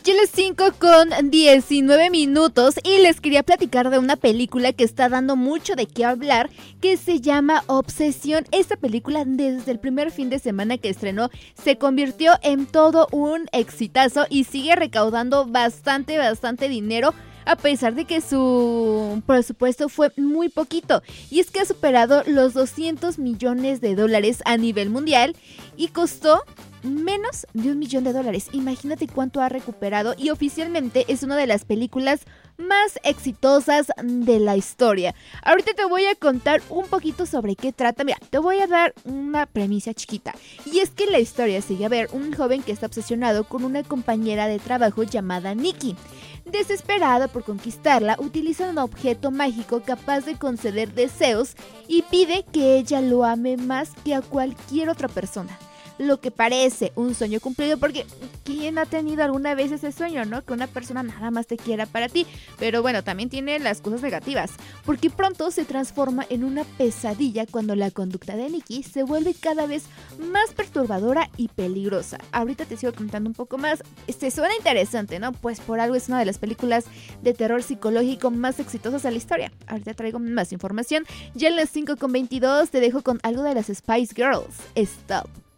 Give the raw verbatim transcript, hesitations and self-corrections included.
Ya las cinco con diecinueve minutos y les quería platicar de una película que está dando mucho de qué hablar, que se llama Obsesión. Esta película, desde el primer fin de semana que estrenó, se convirtió en todo un exitazo y sigue recaudando bastante, bastante dinero, a pesar de que su presupuesto fue muy poquito. Y es que ha superado los doscientos millones de dólares a nivel mundial y costó menos de un millón de dólares. Imagínate cuánto ha recuperado, y oficialmente es una de las películas más exitosas de la historia. Ahorita te voy a contar un poquito sobre qué trata. Mira, te voy a dar una premisa chiquita. Y es que la historia sigue a ver un joven que está obsesionado con una compañera de trabajo llamada Nikki. Desesperado por conquistarla, utiliza un objeto mágico capaz de conceder deseos y pide que ella lo ame más que a cualquier otra persona. Lo que parece un sueño cumplido, porque ¿quién ha tenido alguna vez ese sueño, no? Que una persona nada más te quiera para ti. Pero bueno, también tiene las cosas negativas, porque pronto se transforma en una pesadilla cuando la conducta de Nikki se vuelve cada vez más perturbadora y peligrosa. Ahorita te sigo contando un poco más. Este suena interesante, ¿no? Pues por algo es una de las películas de terror psicológico más exitosas de la historia. Ahorita traigo más información. Ya en las cinco con veintidós te dejo con algo de las Spice Girls. Stop.